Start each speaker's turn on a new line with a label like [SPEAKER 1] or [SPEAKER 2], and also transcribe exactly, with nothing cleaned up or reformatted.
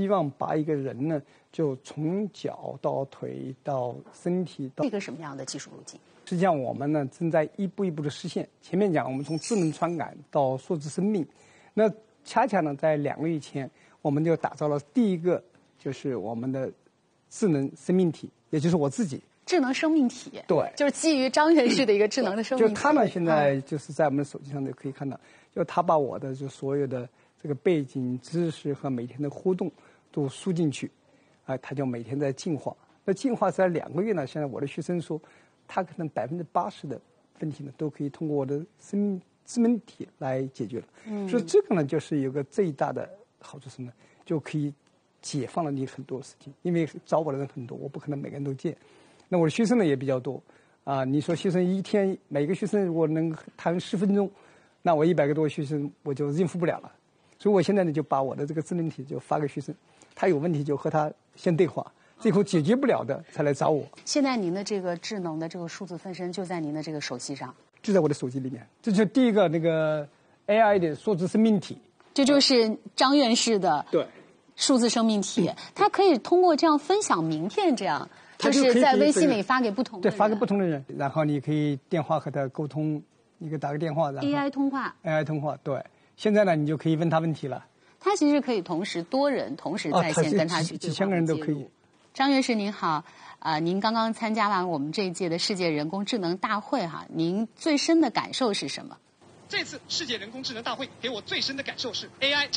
[SPEAKER 1] 希望把一个人呢，就从脚到腿到身体到
[SPEAKER 2] 一个什么样的技术路径？
[SPEAKER 1] 实际上，我们呢正在一步一步的实现。前面讲，我们从智能传感到数字生命，那恰恰呢，在两个月前，我们就打造了第一个，就是我们的智能生命体，也就是我自己。
[SPEAKER 2] 智能生命体，
[SPEAKER 1] 对，
[SPEAKER 2] 就是基于张院士的一个智能的生命体。
[SPEAKER 1] 就他呢，现在就是在我们的手机上就可以看到，就他把我的就所有的这个背景知识和每天的互动都输进去，啊、呃，他就每天在进化。那进化在两个月呢，现在我的学生说，他可能百分之八十的问题呢，都可以通过我的生命智能体来解决了。嗯，所以这个呢，就是有个最大的好处是什么呢？就可以解放了你很多事情，因为找我的人很多，我不可能每个人都见。那我的学生呢也比较多，啊，你说学生一天每个学生如果能谈十分钟，那我一百个多学生我就应付不了了，所以我现在呢就把我的这个智能体就发给学生，他有问题就和他先对话，最后解决不了的才来找我。
[SPEAKER 2] 现在您的这个智能的这个数字分身就在您的这个手机上，
[SPEAKER 1] 就在我的手机里面，这就是第一个那个 A I 的数字生命体，
[SPEAKER 2] 这就是张院士的
[SPEAKER 1] 对
[SPEAKER 2] 数字生命体，它可以通过这样分享名片这样。就是在微信里发给不同的人，
[SPEAKER 1] 对，发给不同的人，然后你可以电话和他沟通，你给他打个电话，然后
[SPEAKER 2] A I 通话
[SPEAKER 1] ，A I 通话，对。现在呢，你就可以问他问题了。
[SPEAKER 2] 他其实可以同时多人同时在线跟他去对话、
[SPEAKER 1] 几千个人都可以。
[SPEAKER 2] 张院士您好，啊、呃，您刚刚参加完我们这一届的世界人工智能大会哈，您最深的感受是什么？
[SPEAKER 3] 这次世界人工智能大会给我最深的感受是 A I。